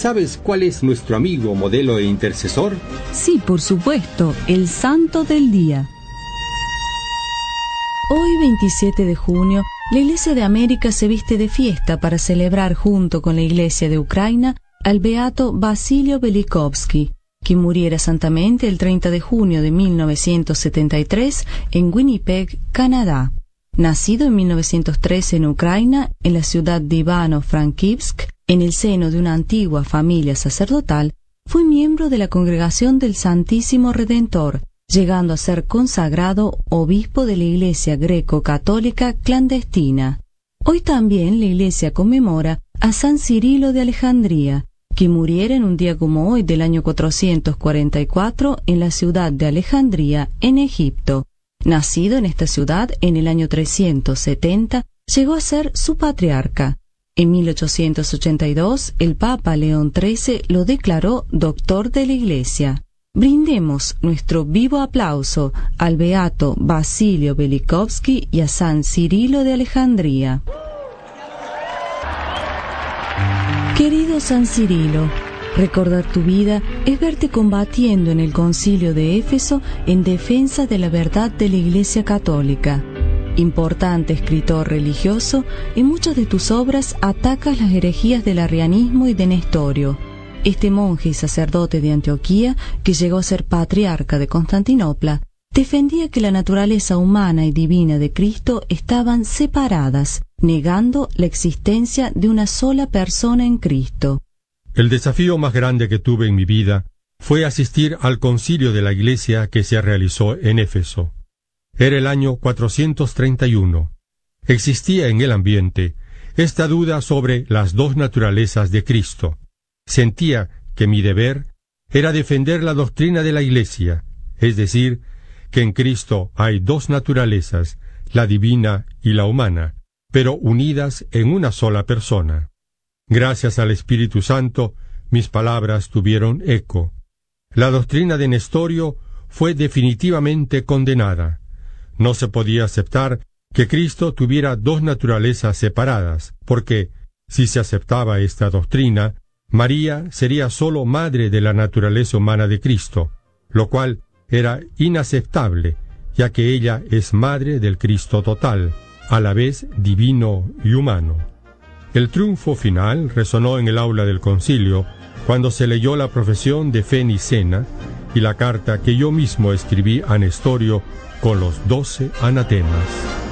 ¿sabes cuál es nuestro amigo, modelo e intercesor? Sí, por supuesto, el Santo del Día. Hoy, 27 de junio, la Iglesia de América se viste de fiesta para celebrar junto con la Iglesia de Ucrania al beato Vasilio Velikovsky, que muriera santamente el 30 de junio de 1973 en Winnipeg, Canadá. Nacido en 1913 en Ucrania, en la ciudad de Ivano-Frankivsk, en el seno de una antigua familia sacerdotal, fue miembro de la Congregación del Santísimo Redentor, llegando a ser consagrado obispo de la Iglesia greco-católica clandestina. Hoy también la Iglesia conmemora a San Cirilo de Alejandría, que muriera en un día como hoy del año 444 en la ciudad de Alejandría, en Egipto. Nacido en esta ciudad en el año 370, llegó a ser su patriarca. En 1882, el Papa León XIII lo declaró doctor de la Iglesia. Brindemos nuestro vivo aplauso al beato Vasilio Velikovsky y a San Cirilo de Alejandría. Querido San Cirilo, recordar tu vida es verte combatiendo en el Concilio de Éfeso en defensa de la verdad de la Iglesia Católica. Importante escritor religioso, en muchas de tus obras atacas las herejías del arrianismo y de Nestorio. Este monje y sacerdote de Antioquía, que llegó a ser patriarca de Constantinopla, defendía que la naturaleza humana y divina de Cristo estaban separadas, negando la existencia de una sola persona en Cristo. El desafío más grande que tuve en mi vida fue asistir al concilio de la Iglesia que se realizó en Éfeso. Era el año 431. Existía en el ambiente esta duda sobre las dos naturalezas de Cristo. Sentía que mi deber era defender la doctrina de la Iglesia, es decir, que en Cristo hay dos naturalezas, la divina y la humana, pero unidas en una sola persona. Gracias al Espíritu Santo, mis palabras tuvieron eco. La doctrina de Nestorio fue definitivamente condenada. No se podía aceptar que Cristo tuviera dos naturalezas separadas, porque, si se aceptaba esta doctrina, María sería sólo madre de la naturaleza humana de Cristo, lo cual era inaceptable, ya que ella es madre del Cristo total, a la vez divino y humano. El triunfo final resonó en el aula del concilio cuando se leyó la profesión de fe nicena y la carta que yo mismo escribí a Nestorio con los 12 anatemas.